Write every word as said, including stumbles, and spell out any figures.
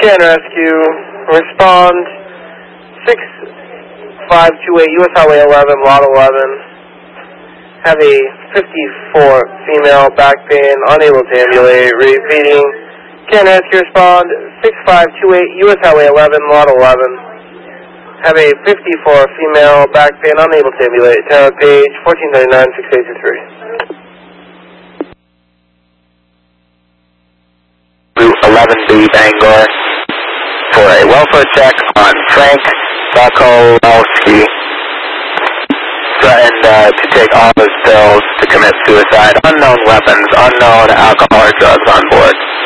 Can Rescue, respond six five two eight U S Highway eleven, Lot eleven. Have a fifty-four female back pain, unable to ambulate. Repeating, Can Rescue, respond six five two eight U S Highway eleven, Lot eleven. Have a fifty-four female back pain, unable to ambulate. Tower page fourteen ninety-nine, six eight two three. Route eleven B Bangor for a welfare check on Frank Sokolowski. Threatened uh, to take all his pills to commit suicide. Unknown weapons, unknown alcohol or drugs on board.